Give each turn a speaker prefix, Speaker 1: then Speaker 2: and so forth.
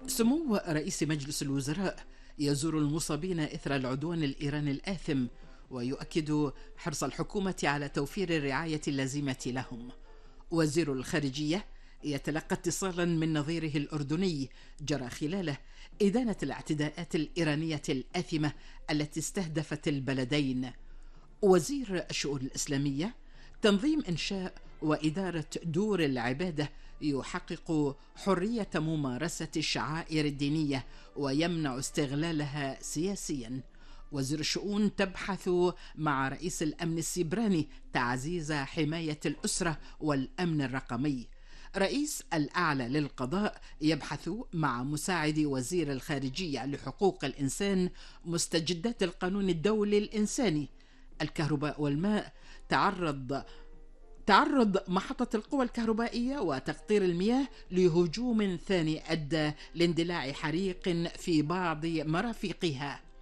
Speaker 1: سمو رئيس مجلس الوزراء يزور المصابين إثر العدوان الإيراني الآثم، ويؤكد حرص الحكومة على توفير الرعاية اللازمة لهم. وزير الخارجية يتلقى اتصالا من نظيره الأردني جرى خلاله إدانة الاعتداءات الإيرانية الآثمة التي استهدفت البلدين. وزير الشؤون الإسلامية تنظيم إنشاء وإدارة دور العبادة يحقق حرية ممارسة الشعائر الدينية ويمنع استغلالها سياسيا. وزير الشؤون تبحث مع رئيس الأمن السيبراني تعزيز حماية الأسرة والأمن الرقمي. رئيس الأعلى للقضاء يبحث مع مساعد وزير الخارجية لحقوق الإنسان مستجدات القانون الدولي الإنساني. الكهرباء والماء تعرض محطة القوى الكهربائية وتقطير المياه لهجوم ثاني أدى لاندلاع حريق في بعض مرافقها.